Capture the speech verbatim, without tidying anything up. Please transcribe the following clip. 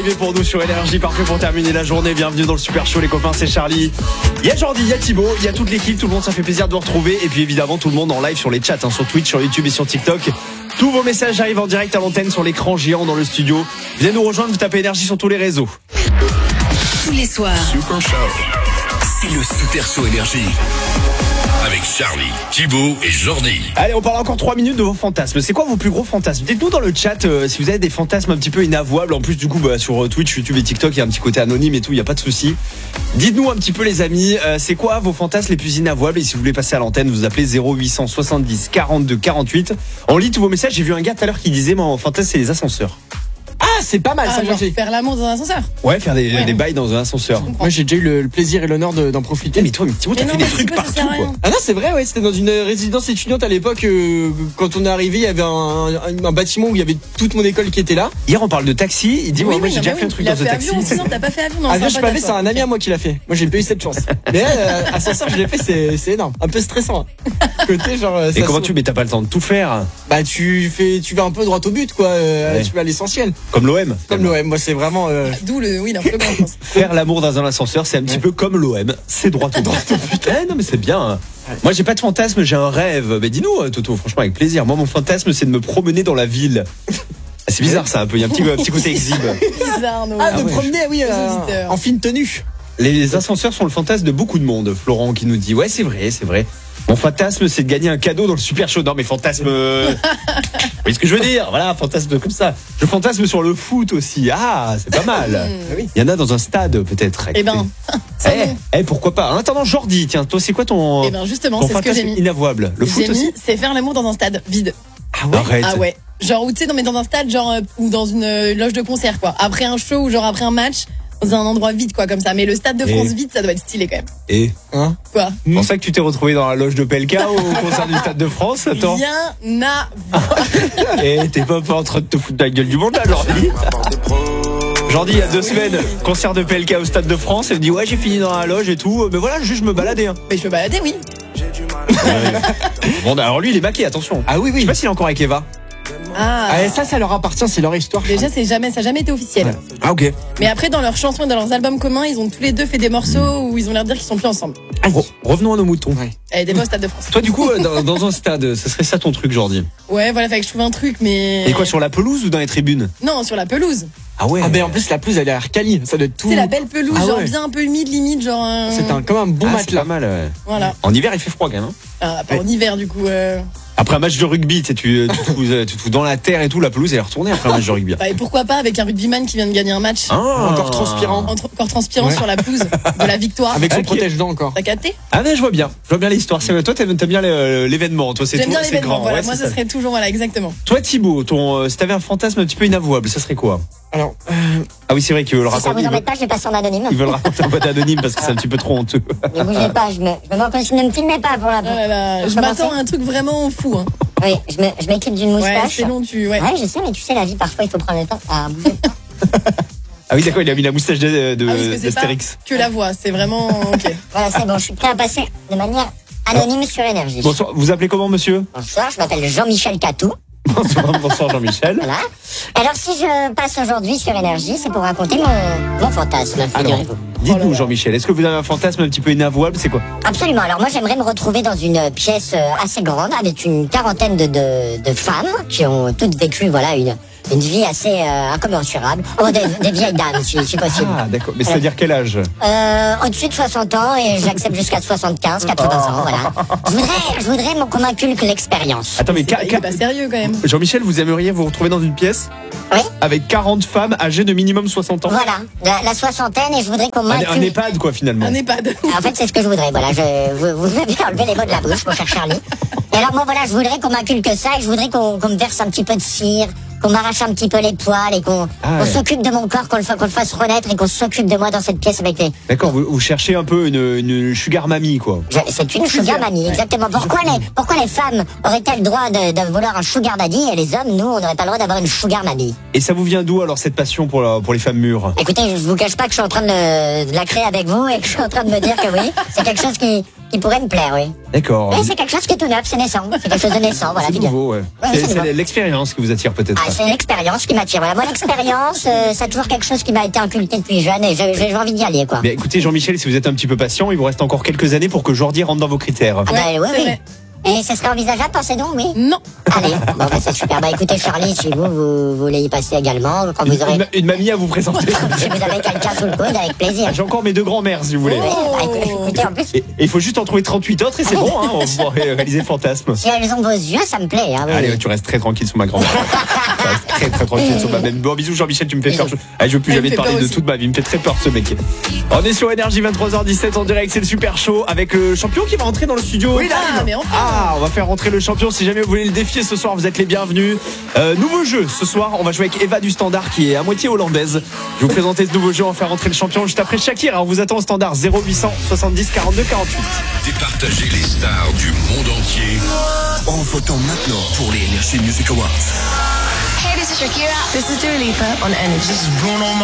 d'arriver pour nous sur Énergie, parfait pour terminer la journée. Bienvenue dans le Super Show les copains, c'est Charlie. Il y a Jordi, il y a Thibaut, il y a toute l'équipe, tout le monde, ça fait plaisir de vous retrouver. Et puis évidemment tout le monde en live sur les chats, hein, sur Twitch, sur YouTube et sur TikTok. Tous vos messages arrivent en direct à l'antenne sur l'écran géant dans le studio. Venez nous rejoindre, vous tapez Énergie sur tous les réseaux. Tous les soirs. Super Show. C'est le Super Show Énergie. Avec Charlie, Thibaut et Jordi. Allez, on parle encore trois minutes de vos fantasmes. C'est quoi vos plus gros fantasmes? Dites-nous dans le chat euh, si vous avez des fantasmes un petit peu inavouables. En plus, du coup, bah, sur Twitch, YouTube et TikTok, il y a un petit côté anonyme et tout, il n'y a pas de souci. Dites-nous un petit peu, les amis, euh, c'est quoi vos fantasmes les plus inavouables? Et si vous voulez passer à l'antenne, vous appelez zéro huit cent soixante-dix quarante-deux quarante-huit. On lit tous vos messages. J'ai vu un gars tout à l'heure qui disait, mon fantasme, c'est les ascenseurs. Ah, c'est pas mal ah, ça, genre Jordi. Faire l'amour dans un ascenseur. Ouais, faire des, ouais. des bails dans un ascenseur. Moi, j'ai déjà eu le, le plaisir et l'honneur de, d'en profiter. Mais toi, mais Thibaut, t'as Mais fait non, des mais trucs Thibaut, ça partout, sert à rien. quoi. Ah non, c'est vrai, ouais, c'était dans une résidence étudiante à l'époque. Euh, quand on est arrivé, il y avait un, un, un bâtiment où il y avait toute mon école qui était là. Hier, on parle de taxi. Il dit, Oui, ouais, moi, oui, j'ai non, déjà mais fait un oui, truc il a dans un fait taxi. avion aussi, non, t'as pas fait avion, non, Ah, c'est là, un je pote peux à pas, c'est toi. un ami à moi qui l'a fait. Moi, j'ai pas eu cette chance. Mais euh, ascenseur, je l'ai fait, c'est, c'est énorme. Un peu stressant. Hein. Côté, genre, Et ça comment se- tu, mais t'as pas le temps de tout faire? Bah, tu fais, tu vas un peu droit au but, quoi. Euh, Ouais. Tu vas à l'essentiel. Comme l'O M. Comme l'O M, moi, c'est vraiment. Euh... D'où le, oui, le slogan, je pense. Faire l'amour dans un ascenseur, c'est un petit Ouais. peu comme l'O M. C'est droit au droit au but. Eh, non, mais c'est bien. Hein. Moi, j'ai pas de fantasme, j'ai un rêve. Mais dis-nous, Toto, franchement, avec plaisir. Moi, mon fantasme, c'est de me promener dans la ville. Ah, c'est bizarre, ça, un peu. Il y a un petit, un petit côté exhibe. Bizarre, non. Ah, de ouais. promener, oui, euh, auditeurs. en fine tenue. Les ascenseurs sont le fantasme de beaucoup de monde. Florent qui nous dit, ouais, c'est vrai, c'est vrai. Mon fantasme, c'est de gagner un cadeau dans le Super Show. Non, mais fantasme. euh, Vous voyez ce que je veux dire? Voilà, fantasme comme ça. Je fantasme sur le foot aussi. Ah, c'est pas mal. oui. Il y en a dans un stade, peut-être. Eh ben, Eh, ça, non. eh, pourquoi pas? En attendant, Jordi, tiens, toi, c'est quoi ton, Eh ben, justement, ton c'est ce que j'ai fantasme mis. inavouable? Le foot J'ai aussi? mis, c'est faire l'amour dans un stade vide. Ah ouais? Arrête. Ah ouais. Genre, où tu sais, non, mais dans un stade, genre, euh, ou dans une euh, loge de concert, quoi. Après un show ou genre après un match, dans un endroit vide, quoi, comme ça. Mais le stade de France Et- vide, ça doit être stylé quand même. Et Hein? Quoi? c'est pour ça que tu t'es retrouvé dans la loge de P L K au concert du Stade de France? Attends. Rien à voir. Et t'es pas, pas en train de te foutre de la gueule du monde là, Jordi? Jordi, il y a deux semaines, concert de P L K au Stade de France, elle me dit ouais, j'ai fini dans la loge et tout. Mais voilà, juste je me baladais. Hein. Mais je peux balader, oui. Bon, alors lui, il est maqué, attention. Ah oui, Je oui. sais pas s'il est encore avec Eva. Ah. Ah, et ça, ça leur appartient, c'est leur histoire. Déjà, c'est jamais, ça n'a jamais été officiel. Ouais. Ah, ok. Mais après, dans leurs chansons et dans leurs albums communs, ils ont tous les deux fait des morceaux où ils ont l'air de dire qu'ils sont plus ensemble. Re- revenons à nos moutons. Ouais. Elle était pas au Stade de France. Toi, du coup, euh, dans, dans un stade, ça serait ça ton truc, Jordi? Ouais, voilà, fallait que je trouve un truc, mais. Et quoi, sur la pelouse ou dans les tribunes? Non, sur la pelouse. Ah ouais. Ah, ben en plus, la pelouse, elle a l'air quali. Ça doit être tout. C'est la belle pelouse, Ah genre ouais. bien un peu humide, limite, genre. un- C'est un, comme un bon Ah, c'est matelas. pas mal. Ouais. Voilà. En hiver, il fait froid quand même. Hein. Ah, pas en hiver, du coup. Euh... Après un match de rugby, tu, sais, tu, tu, te fous, tu te fous dans la terre et tout, la pelouse elle est retournée après un match de rugby. Bah, et pourquoi pas avec un rugbyman qui vient de gagner un match, Ah. Encore transpirant. entre- encore transpirant Ouais. sur la pelouse de la victoire. Avec son Ok. protège-dents encore. T'as capté? Ah mais je vois bien, je vois bien l'histoire. C'est toi t'aimes, t'aimes bien le- l'événement, toi c'est J'aime tout, bien c'est l'événement, grand. voilà. Ouais, Moi, c'est ça ça. serait toujours, voilà, exactement. Toi Thibaut, ton, euh, si t'avais un fantasme un petit peu inavouable, ça serait quoi? Alors, euh, Ah oui c'est vrai qu'il veut le Si ça raconter. vous Il veut, embête pas, je vais passer en anonyme. il veut le raconter en mode anonyme parce que c'est un petit peu trop honteux. Ne bougez pas, je me, je me mets en position, ne me filmez pas pour la Oh là là, Pour je commencer. m'attends à un truc vraiment fou. Hein. Oui, je me, je m'équipe d'une Ouais, moustache. c'est long, tu. Ouais. Ouais, je sais, mais tu sais, la vie, parfois, il faut prendre le temps à bouger. Ah oui d'accord, il a mis la moustache de, de- Ah oui, parce que c'est pas d'Astérix. que la voix, c'est vraiment. Ok. Voilà, c'est bon, je suis prêt à passer de manière anonyme sur Énergie. Bonsoir, vous appelez comment monsieur? Bonsoir, je m'appelle Jean-Michel Catou. Bonsoir, bonsoir Jean-Michel. Voilà. Alors, si je passe aujourd'hui sur Énergie, c'est pour raconter mon, mon fantasme, Alors, figurez-vous. dites-nous Jean-Michel, est-ce que vous avez un fantasme un petit peu inavouable? C'est quoi? Absolument. Alors moi, j'aimerais me retrouver dans une pièce euh, assez grande avec une quarantaine de, de, de femmes qui ont toutes vécu, voilà, une, une vie assez euh, incommensurable. Oh, des, des vieilles dames, si, si possible. Ah d'accord, mais c'est-à-dire quel âge? Euh, au-dessus de soixante ans et j'accepte jusqu'à soixante-quinze, quatre-vingts ans, voilà. Je voudrais, je voudrais mon- qu'on m'inculque l'expérience. Attends mais C'est pas- ca- il ca- est pas sérieux quand même. Jean-Michel, vous aimeriez vous retrouver dans une pièce Oui, avec quarante femmes âgées de minimum soixante ans? voilà, la, la soixantaine et je voudrais qu'on Un, un m'inculque. EHPAD quoi finalement. Un EHPAD. En fait, c'est ce que je voudrais, voilà. Je, vous, vous m'avez enlevé les mots de la bouche, mon cher Charlie. Et alors moi, voilà, je voudrais qu'on m'inculque ça et je voudrais qu'on qu'on me verse un petit peu de cire, qu'on m'arrache un petit peu les poils et qu'on Ah qu'on ouais. s'occupe de mon corps, qu'on le, fa- qu'on le fasse renaître et qu'on s'occupe de moi dans cette pièce avec les... D'accord, vous, vous cherchez un peu une, une sugar mamie quoi. Je- C'est une sugar mamie, exactement. Pourquoi les, pourquoi les femmes auraient-elles le droit de, de vouloir un sugar daddy et les hommes, nous, on n'aurait pas le droit d'avoir une sugar mamie? Et ça vous vient d'où alors cette passion pour, la- pour les femmes mûres? Écoutez, je vous cache pas que je suis en train de, le- de la créer avec vous et que je suis en train de me dire que oui, c'est quelque chose qui, qui pourrait me plaire, oui. D'accord. Mais c'est quelque chose qui est tout neuf, c'est naissant. C'est quelque chose de naissant, voilà. C'est figure. nouveau, ouais. Ouais, C'est- c'est nouveau. c'est l'expérience qui vous attire peut-être. Ah, c'est l'expérience qui m'attire. Voilà, moi l'expérience, euh, c'est toujours quelque chose qui m'a été inculqué depuis jeune et j'ai j'ai envie d'y aller, quoi. Bien, écoutez Jean-Michel, si vous êtes un petit peu patient, il vous reste encore quelques années pour que Jordi rentre dans vos critères. Ah bah, Ouais, oui, c'est oui. vrai. Et ce serait envisageable, pensez donc, oui. Non. Allez, bon, bah, c'est super. Bah, écoutez, Charlie, si vous, vous, vous voulez y passer également, quand vous aurez, Une, une mamie à vous présenter. si vous avez quelqu'un sous le coude, avec plaisir. J'ai encore mes deux grands-mères si vous voulez. Oui, bah, écoutez, écoutez, en plus, Et et il faut juste en trouver trente-huit autres et c'est bon, hein, on va réaliser le fantasme. si elles ont vos yeux, ça me plaît, hein, oui. Allez, tu restes très tranquille sur ma grand-mère. Tu restes très très tranquille sur ma même. Bon, bisous Jean-Michel, tu me fais peur. Je, ah, je veux plus Elle jamais me te fait parler peur de aussi. toute ma vie. Il me fait très peur ce mec. On est sur Énergie vingt-trois heures dix-sept en direct, c'est le super show avec le champion qui va entrer dans le studio. Oui, ah, mais enfin. Ah, on va faire rentrer le champion. Si jamais vous voulez le défier ce soir, vous êtes les bienvenus. Euh, nouveau jeu ce soir, on va jouer avec Eva du Standard qui est à moitié hollandaise. Je vais vous présenter ce nouveau jeu, on va faire rentrer le champion juste après Shakir. On vous attend au standard zéro huit cent soixante-dix quarante-deux quarante-huit. Départagez les stars du monde entier en votant maintenant pour les Energy Music Awards. Hey, this is Shakira. This is Dua Lipa on Energy.